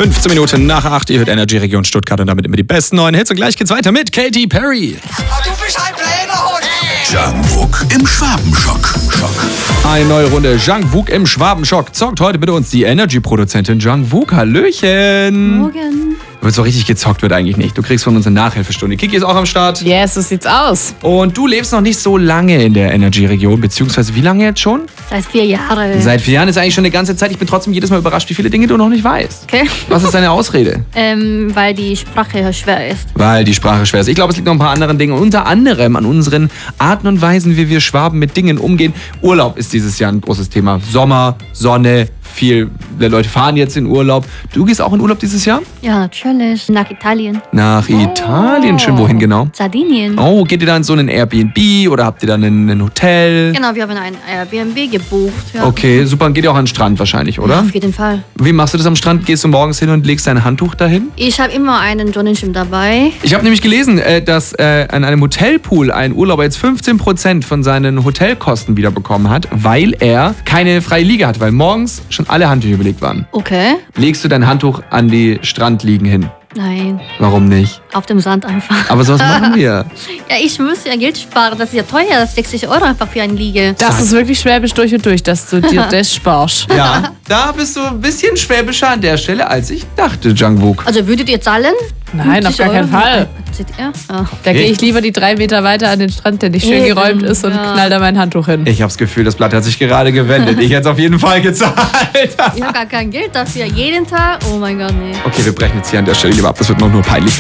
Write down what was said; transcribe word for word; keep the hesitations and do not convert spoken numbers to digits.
fünfzehn Minuten nach acht. Ihr hört Energy Region Stuttgart und damit immer die besten neuen Hits. Und gleich geht's weiter mit Katy Perry. Du bist ein Plänerhund! Jungkook im Schwabenschock. Schock. Eine neue Runde Jungkook im Schwabenschock. Zockt heute mit uns die Energy-Produzentin Jungkook. Hallöchen. Morgen. Aber so richtig gezockt wird eigentlich nicht. Du kriegst von uns eine Nachhilfestunde. Kiki ist auch am Start. Yes, so sieht's aus. Und du lebst noch nicht so lange in der Energy-Region, beziehungsweise wie lange jetzt schon? Seit vier Jahren. Seit vier Jahren ist eigentlich schon eine ganze Zeit. Ich bin trotzdem jedes Mal überrascht, wie viele Dinge du noch nicht weißt. Okay. Was ist deine Ausrede? ähm, weil die Sprache schwer ist. Weil die Sprache schwer ist. Ich glaube, es liegt noch ein paar anderen Dingen. Unter anderem an unseren Arten und Weisen, wie wir Schwaben mit Dingen umgehen. Urlaub ist dieses Jahr ein großes Thema. Sommer, Sonne, viele Leute fahren jetzt in Urlaub. Du gehst auch in Urlaub dieses Jahr? Ja, natürlich. Nach Italien. Nach Italien. Schön, wohin genau? Sardinien. Oh, geht ihr da in so einen Airbnb oder habt ihr dann ein, ein Hotel? Genau, wir haben ein Airbnb gebucht. Ja. Okay, super. Und geht ihr auch an den Strand wahrscheinlich, oder? Ja, auf jeden Fall. Wie machst du das am Strand? Gehst du morgens hin und legst dein Handtuch dahin? Ich habe immer einen Sonnenschirm dabei. Ich habe nämlich gelesen, äh, dass äh, an einem Hotelpool ein Urlauber jetzt fünfzehn Prozent von seinen Hotelkosten wiederbekommen hat, weil er keine freie Liege hat, weil morgens schon alle Handtücher belegt waren. Okay. Legst du dein Handtuch an die Strandliegen hin? Nein, Warum nicht? auf dem Sand einfach. Aber sowas machen wir. Ja, ich muss ja Geld sparen. Das ist ja teuer. Das ist sechzig Euro einfach für eine Liege. Das ist wirklich schwäbisch durch und durch, dass du dir das sparst. Ja, da bist du ein bisschen schwäbischer an der Stelle, als ich dachte, Jungkook. Also würdet ihr zahlen? Nein, auf gar keinen Fall. Seht ihr? Ja. Da gehe ich lieber die drei Meter weiter an den Strand, der nicht schön Eben, geräumt ist, und ja. knall da mein Handtuch hin. Ich habe das Gefühl, das Blatt hat sich gerade gewendet. Ich hätte es auf jeden Fall gezahlt. Ich habe gar kein Geld dafür. Jeden Tag? Oh mein Gott, nee. Okay, wir brechen jetzt hier an der Stelle lieber ab. Das wird noch nur peinlich.